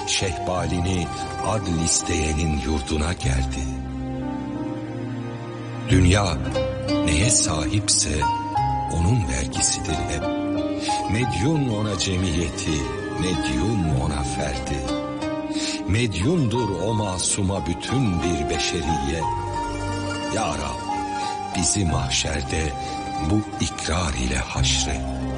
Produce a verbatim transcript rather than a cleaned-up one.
şehbalini adl isteyenin yurduna geldi. Dünya neye sahipse onun vergisidir hep. Medyun ona cemiyeti, medyun ona ferdi. Medyundur o masuma bütün bir beşeriye. Ya Rab, bizi mahşerde bu ikrar ile haşret.